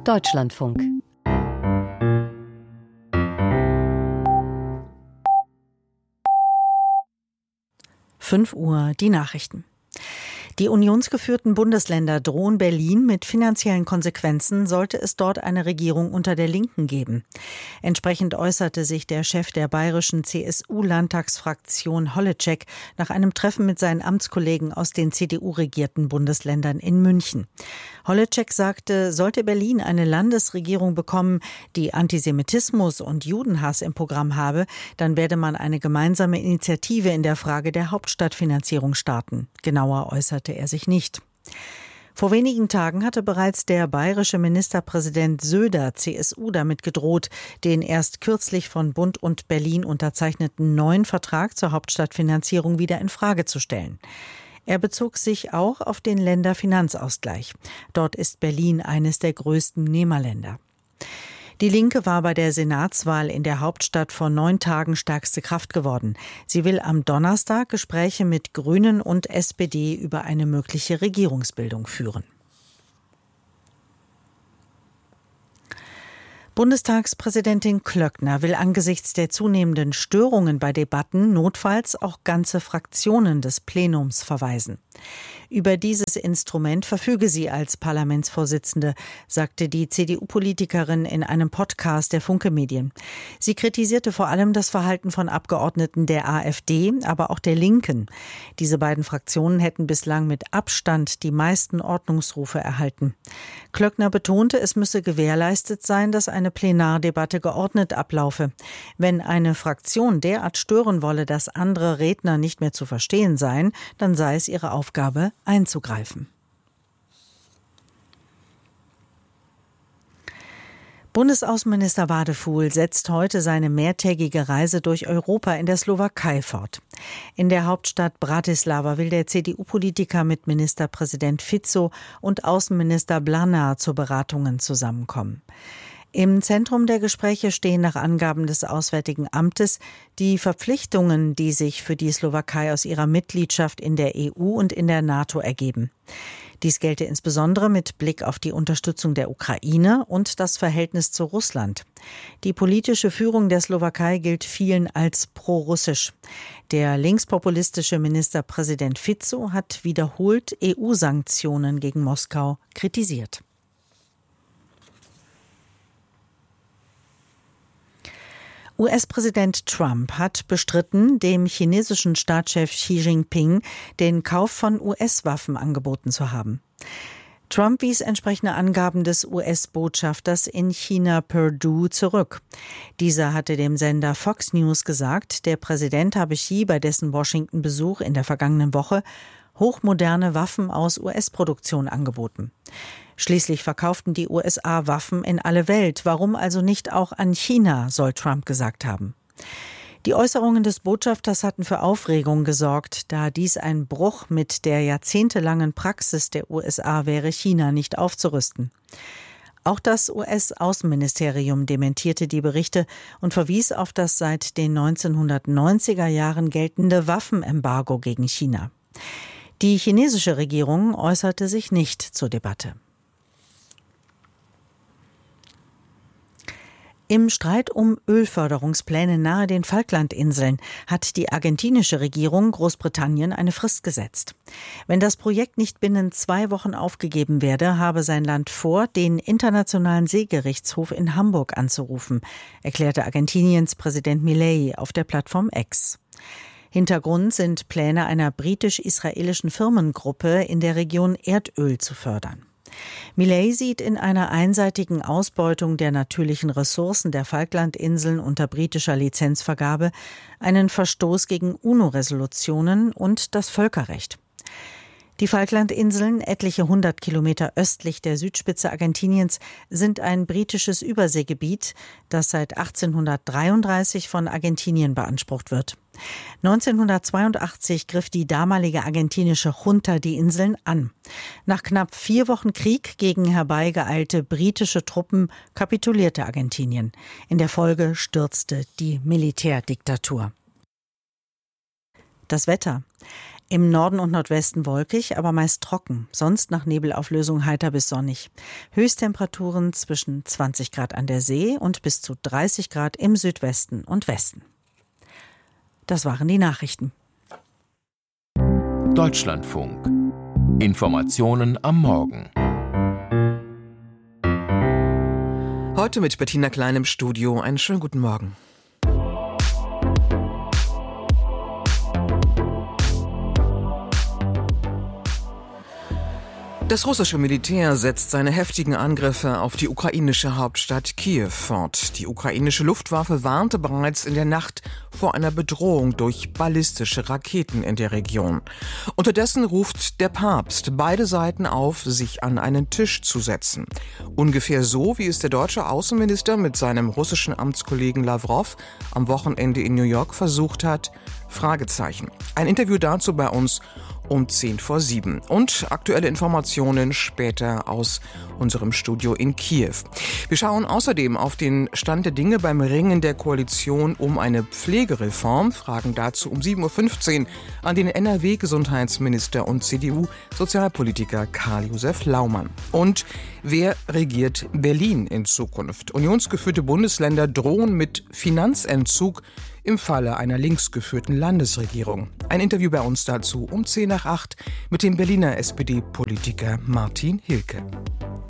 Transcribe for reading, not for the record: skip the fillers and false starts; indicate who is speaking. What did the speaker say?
Speaker 1: Deutschlandfunk.
Speaker 2: Uhr, die Nachrichten. Die unionsgeführten Bundesländer drohen Berlin mit finanziellen Konsequenzen, sollte es dort eine Regierung unter der Linken geben. Entsprechend äußerte sich der Chef der bayerischen CSU-Landtagsfraktion Holleczek nach einem Treffen mit seinen Amtskollegen aus den CDU-regierten Bundesländern in München. Holleczek sagte, sollte Berlin eine Landesregierung bekommen, die Antisemitismus und Judenhass im Programm habe, dann werde man eine gemeinsame Initiative in der Frage der Hauptstadtfinanzierung starten. Genauer äußerte er sich nicht. Vor wenigen Tagen hatte bereits der bayerische Ministerpräsident Söder CSU damit gedroht, den erst kürzlich von Bund und Berlin unterzeichneten neuen Vertrag zur Hauptstadtfinanzierung wieder in Frage zu stellen. Er bezog sich auch auf den Länderfinanzausgleich. Dort ist Berlin eines der größten Nehmerländer. Die Linke war bei der Senatswahl in der Hauptstadt vor 9 Tagen stärkste Kraft geworden. Sie will am Donnerstag Gespräche mit Grünen und SPD über eine mögliche Regierungsbildung führen. Bundestagspräsidentin Klöckner will angesichts der zunehmenden Störungen bei Debatten notfalls auch ganze Fraktionen des Plenums verweisen. Über dieses Instrument verfüge sie als Parlamentsvorsitzende, sagte die CDU-Politikerin in einem Podcast der Funke Medien. Sie kritisierte vor allem das Verhalten von Abgeordneten der AfD, aber auch der Linken. Diese beiden Fraktionen hätten bislang mit Abstand die meisten Ordnungsrufe erhalten. Klöckner betonte, es müsse gewährleistet sein, dass eine Plenardebatte geordnet ablaufe. Wenn eine Fraktion derart stören wolle, dass andere Redner nicht mehr zu verstehen seien, dann sei es ihre Aufgabe, einzugreifen. Bundesaußenminister Wadefuhl setzt heute seine mehrtägige Reise durch Europa in der Slowakei fort. In der Hauptstadt Bratislava will der CDU-Politiker mit Ministerpräsident Fico und Außenminister Blanár zu Beratungen zusammenkommen. Im Zentrum der Gespräche stehen nach Angaben des Auswärtigen Amtes die Verpflichtungen, die sich für die Slowakei aus ihrer Mitgliedschaft in der EU und in der NATO ergeben. Dies gelte insbesondere mit Blick auf die Unterstützung der Ukraine und das Verhältnis zu Russland. Die politische Führung der Slowakei gilt vielen als pro-russisch. Der linkspopulistische Ministerpräsident Fico hat wiederholt EU-Sanktionen gegen Moskau kritisiert. US-Präsident Trump hat bestritten, dem chinesischen Staatschef Xi Jinping den Kauf von US-Waffen angeboten zu haben. Trump wies entsprechende Angaben des US-Botschafters in China Perdue zurück. Dieser hatte dem Sender Fox News gesagt, der Präsident habe Xi bei dessen Washington-Besuch in der vergangenen Woche hochmoderne Waffen aus US-Produktion angeboten. Schließlich verkauften die USA Waffen in alle Welt. Warum also nicht auch an China, soll Trump gesagt haben. Die Äußerungen des Botschafters hatten für Aufregung gesorgt, da dies ein Bruch mit der jahrzehntelangen Praxis der USA wäre, China nicht aufzurüsten. Auch das US-Außenministerium dementierte die Berichte und verwies auf das seit den 1990er Jahren geltende Waffenembargo gegen China. Die chinesische Regierung äußerte sich nicht zur Debatte. Im Streit um Ölförderungspläne nahe den Falklandinseln hat die argentinische Regierung Großbritannien eine Frist gesetzt. Wenn das Projekt nicht binnen 2 Wochen aufgegeben werde, habe sein Land vor, den Internationalen Seegerichtshof in Hamburg anzurufen, erklärte Argentiniens Präsident Milei auf der Plattform X. Hintergrund sind Pläne einer britisch-israelischen Firmengruppe, in der Region Erdöl zu fördern. Milei sieht in einer einseitigen Ausbeutung der natürlichen Ressourcen der Falklandinseln unter britischer Lizenzvergabe einen Verstoß gegen UNO-Resolutionen und das Völkerrecht. Die Falklandinseln, etliche 100 Kilometer östlich der Südspitze Argentiniens, sind ein britisches Überseegebiet, das seit 1833 von Argentinien beansprucht wird. 1982 griff die damalige argentinische Junta die Inseln an. Nach knapp 4 Wochen Krieg gegen herbeigeeilte britische Truppen kapitulierte Argentinien. In der Folge stürzte die Militärdiktatur. Das Wetter. Im Norden und Nordwesten wolkig, aber meist trocken. Sonst nach Nebelauflösung heiter bis sonnig. Höchsttemperaturen zwischen 20 Grad an der See und bis zu 30 Grad im Südwesten und Westen. Das waren die Nachrichten.
Speaker 1: Deutschlandfunk. Informationen am Morgen.
Speaker 3: Heute mit Bettina Klein im Studio. Einen schönen guten Morgen. Das russische Militär setzt seine heftigen Angriffe auf die ukrainische Hauptstadt Kiew fort. Die ukrainische Luftwaffe warnte bereits in der Nacht vor einer Bedrohung durch ballistische Raketen in der Region. Unterdessen ruft der Papst beide Seiten auf, sich an einen Tisch zu setzen. Ungefähr so, wie es der deutsche Außenminister mit seinem russischen Amtskollegen Lawrow am Wochenende in New York versucht hat. Fragezeichen. Ein Interview dazu bei uns um 6:10. Und aktuelle Informationen später aus unserem Studio in Kiew. Wir schauen außerdem auf den Stand der Dinge beim Ringen der Koalition um eine Pflegereform, fragen dazu um 7:15 Uhr an den NRW-Gesundheitsminister und CDU-Sozialpolitiker Karl-Josef Laumann. Und wer regiert Berlin in Zukunft? Unionsgeführte Bundesländer drohen mit Finanzentzug im Falle einer linksgeführten Landesregierung. Ein Interview bei uns dazu um 7:50 mit dem Berliner SPD-Politiker Martin Hilke.